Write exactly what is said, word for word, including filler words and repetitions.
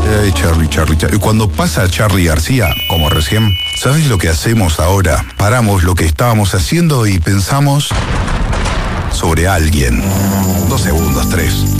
Ay, Charlie, Charlie, Charlie. Cuando pasa Charlie García, como recién, ¿sabes lo que hacemos ahora? Paramos lo que estábamos haciendo y pensamos sobre alguien. Dos segundos, tres.